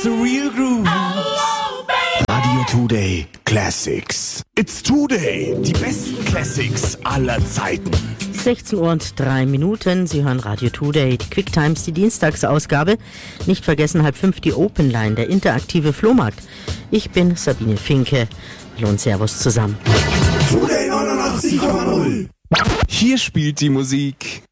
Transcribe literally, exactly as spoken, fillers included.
the real groove. Radio Today Classics. It's Today. Die besten Classics aller Zeiten. sechzehn Uhr und drei Minuten. Sie hören Radio Today, die Quick Times, die Dienstagsausgabe. Nicht vergessen, halb fünf die Open Line, der interaktive Flohmarkt. Ich bin Sabine Finke. Hallo und Servus zusammen. Today neunundachtzig Komma null. Hier spielt die Musik